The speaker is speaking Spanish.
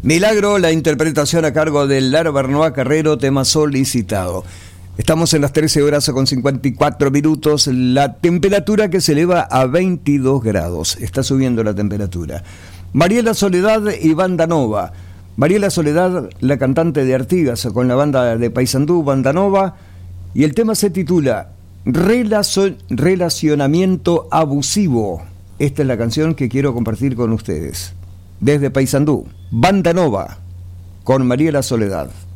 Milagro, la interpretación a cargo de Lara Bernoa Carrero, tema solicitado. Estamos en las 13 horas con 54 minutos, la temperatura que se eleva a 22 grados, está subiendo la temperatura. Mariela Soledad y Banda Nova. Mariela Soledad, la cantante de Artigas, con la banda de Paysandú, Banda Nova, y el tema se titula Relacionamiento Abusivo. Esta es la canción que quiero compartir con ustedes. Desde Paysandú, Banda Nova, con Mariela Soledad.